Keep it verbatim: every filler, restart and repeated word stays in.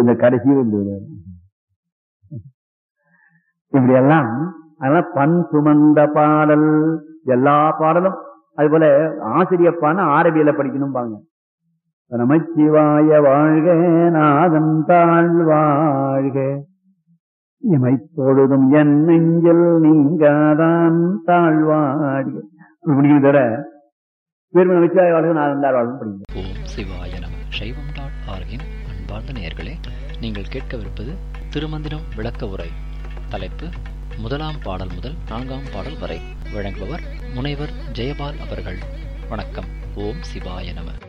இந்த கடைசி வந்து இப்படி எல்லாம் அதெல்லாம் பண் சுமந்த பாடல் எல்லா பாடலும். அது போல ஆசிரியப்பான ஆரபியில படிக்கணும் பாங்க. நமச்சிவாய வாழ்க நாதன் தாழ் வாழ்க இமைப்பொழுதும் என் நெஞ்சில் நீங்காதான் தாழ்வாழ்க முடியும் தர பேர் நமச்சிவாய வாழ்க நாதன் தாழ் வாழ்க படிக்கணும். ஓம் சிவாய நம. சைவம் டாட் ஆர்கின் அன்பார்ந்த நேயர்களே, நீங்கள் கேட்கவிருப்பது திருமந்திரம் விளக்க உரை. தலைப்பு முதலாம் பாடல் முதல் நான்காம் பாடல் வரை. வழங்குபவர் முனைவர் ஜெயபால் அவர்கள். வணக்கம். ஓம் சிவாய நம.